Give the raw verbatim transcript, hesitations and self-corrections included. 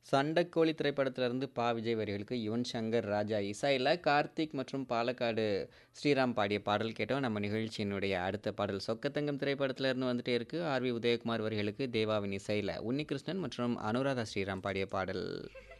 சண்டைக்கோழி திரைப்படத்திலிருந்து பா. விஜய் வரிகளுக்கு யுவன் சங்கர் ராஜா இசையில கார்த்திக் மற்றும் பாலக்காடு ஸ்ரீராம் பாடிய பாடல் கேட்டோம். நம்ம நிகழ்ச்சியினுடைய அடுத்த பாடல் சொக்கத்தங்கம் திரைப்படத்திலிருந்து வந்துட்டே இருக்கு. ஆர் வி உதயகுமார் வரிகளுக்கு தேவாவின் இசையில உன்னிகிருஷ்ணன் மற்றும் அனுராதா ஸ்ரீராம் பாடிய பாடல்.